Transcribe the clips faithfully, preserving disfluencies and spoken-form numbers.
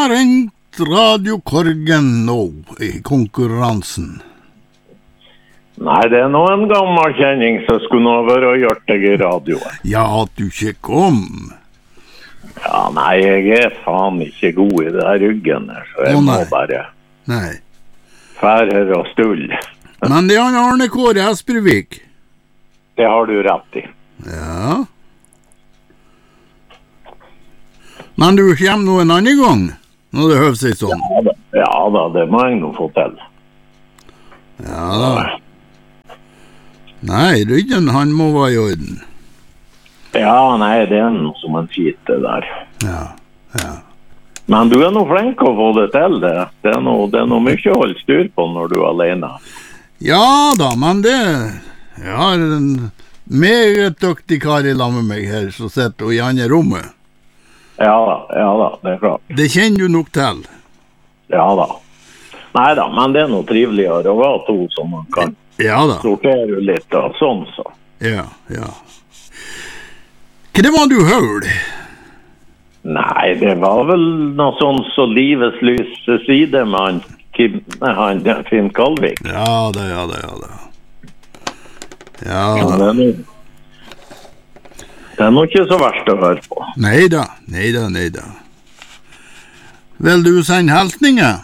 har ringt Radio Korgen nå i konkurransen? Nei, det er nå en gammel kjenning som skulle nå være og gjort deg i radioen. Ja, at du ikke kom. Ja, nei, jeg er faen ikke god i det der ryggen her, så jeg Å, må nei. bare Nei. fære og stulle. Men det er han Arne Kåre Espervik. Det har du rett i. Ja. Men du kommer nå en annen gang, når det høver seg sånn. Ja da, ja da, det må jeg nå få til. Ja da. Nei, ryggen han må være i orden. Ja, nei, det er noe som en skit det der. Ja, ja. Men du er nå flink å få det til, det. Det er noe, det er noe mye å holde styr på når du er alene. Ja da, men det... Jeg har en meget dyktig kar i lag med meg her, som sitter i andre rommet. Ja da, ja da, det er klart. Det kjenner du nok til. Ja da. Nei da, men det er noe triveligere å være to som man kan Ja da. sortere litt og sånn, så. Ja, ja. Hva det var du hørte? Nei, det var vel noe sånn så livets lyse side med han, Kim, nei, han Finn Kalvik. Ja da, ja da, ja da. Ja Ja, det da. er noe, det er noe ikke så verst å høre på. Neida, neida, neida. Vil du sende hilsninger?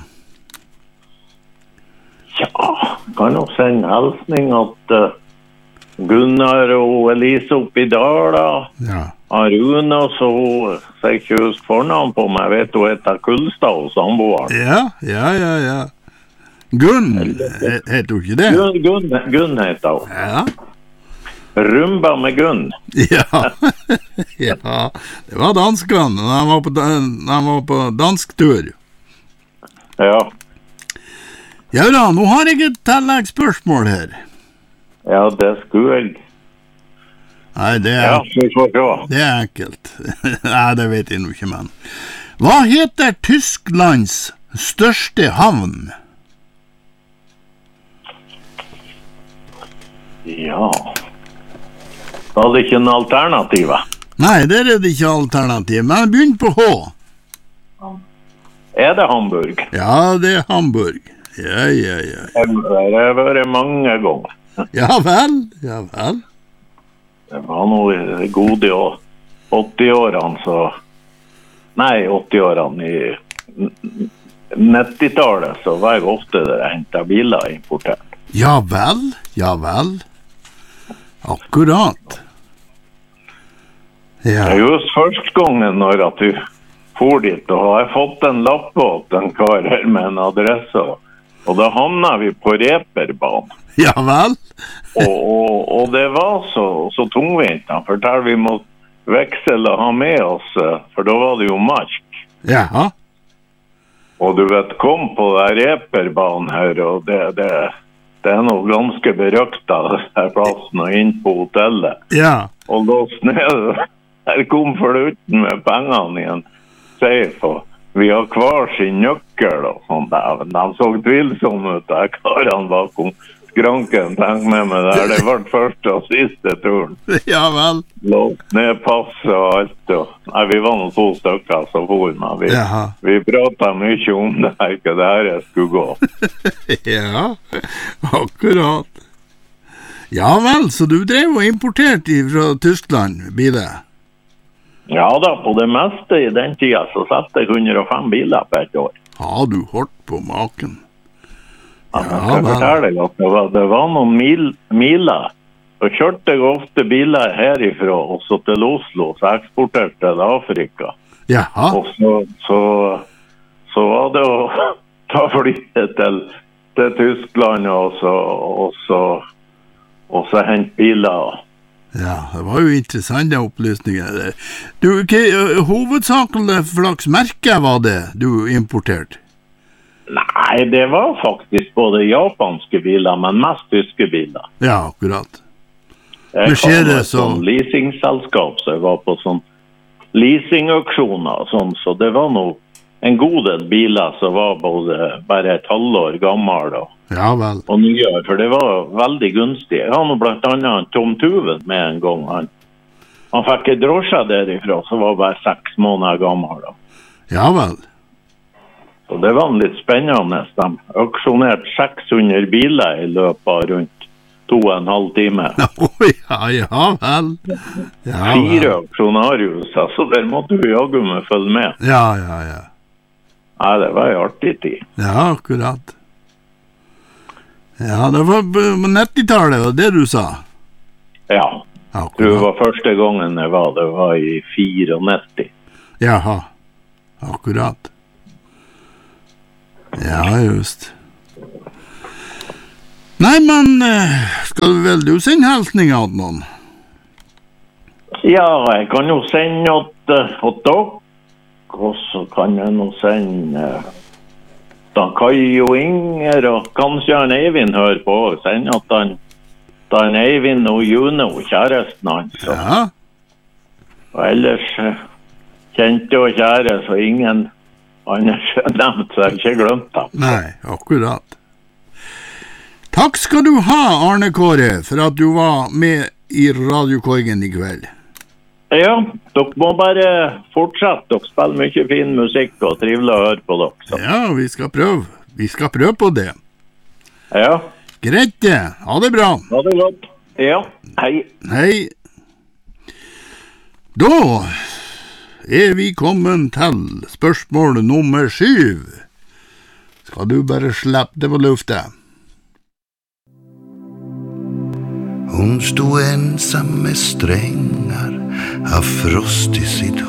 Ja, kan jo sende hilsning at uh, Gunnar og Elise oppe i Dala, Ja. Aruna, så sier ikke husk fornavn på meg, vet du, heter Kullstad og samboeren. Ja, ja, ja, ja. Gunn, he- heter du ikke det? Gunn, Gunn, Gunn heter hun. Ja. Rumba med Gunn. Ja. Ja, det var danskene. De var på, de var på dansk tur. Ja, Ja da, nå har jeg et tilleggsspørsmål her. ja, det skulle jeg. Nei, det Ja, er, vi får se. det er enkelt. Nei, det vet jeg nå ikke, men. Hva heter Tysklands største havn? Ja. Var det ikke en alternativ? Nei, der er det ikke alternativ, men begynn på H. Er det Hamburg? Ja, det er Hamburg. Ja, ja, ja. Det har vært mange ganger. Ja vel, ja vel. Det var noe i de gode år. åtti-årene, så... Nei, åtti-årene i nittitallet, så var jeg ofte der jeg hentet biler importert. Ja vel, ja vel. Akkurat. Ja, Jeg just første gangen når at du for dit, og har jeg fått en lapp åt en kar her med en adresse, og da havnet vi på Reperbanen. ja vel. Og, og, og det var så, så tungvint. Han fortalte vi måtte veksle og ha med oss, for da var det jo mark. Ja, Og du vet, kom på der Reperbanen her, og det, det, det er noe ganske berøkt av den plassen og inn på hotellet. ja. Og lås ned, her kom foruten med pengene i en safe, og vi har hver sin nøkkel og sånt der. Men de så tvilsomme ut, der karene bakom skranken, tenk med meg der, det var første og siste turen. Ja vel. Lås ned passet og alt, og nei, vi var noen to stykker som for, men vi, Jaha. vi pratet mye om det her, ikke det her jeg skulle gå. Ja, akkurat. Ja vel, så du drev og importerte fra Tyskland, biler? Ja da, på det meste i den tida så satte jeg hundre og fem biler på et år. Har du hørt på maken? Ja, jeg Ja, skal vel. fortelle deg at det var, det var noen mil, miler. Så kjørte jeg ofte biler herifra, og så til Oslo, så eksporterte til Afrika. Jaha, Og så, så, så var det å ta flyet til, til Tyskland, og så, og så, og så hente biler. ja, det var jo interessante opplysninger der. Du, hva hovedsakelig slags merke var det du importerte? Nei, det var faktisk både japanske biler, men mest tyske biler. Ja, akkurat. Jeg Men skjer kom det med så- sånn leasingselskap, så jeg var på sånn leasingauksjoner og sånn, så det var noe en god del biler som var både bare et halvår gammel og, Ja vel. og nyere, for det var veldig gunstig. Jeg har nå blant annet Tom Tuven med en gang. Han, han fikk en drosje derifra, som var bare seks måneder gammel. Da. Ja vel. Så det var litt spennende. De aksjonerte seks hundre biler I løpet av rundt to og en halv time. Oh, ja, ja vel. Ja, Fire aksjonarius, så der måtte vi jaggu med følge med. Ja, ja, ja. Ja, det var en artig tid. Ja, akkurat. Ja, det var på nittitallet, var det du sa? Ja, akkurat. det var første gangen jeg var, det var I nittiofire. Jaha, akkurat. Ja, just. Nei, men skal du vel du sende hilsninger til noen? Ja, jeg kan jo sende til dere, og så kan jeg nå sende da Kai og Inger, og kanskje han Eivind hører på, og sende at han da han Eivind og June og kjæresten hans. Ja. Og ellers kjente og kjære, så ingen annars nevnt, så jeg ikke glemt ham. Nei, akkurat. Takk skal du ha, Arne Kåre, for at du var med I Radiokorgen I kveld. Ja, dere må bare fortsette. Dere spiller mye fin musikk og trivelig å høre på dere. Så. Ja, vi skal prøve. Vi skal prøve på det. Ja. Greit det. Ha det bra. Ha det godt. Ja, hei. Hei. Da er vi kommet til spørsmål nummer syv. Skal du bare slippe det på lufta? Hon stod ensam med strängar av frost I sitt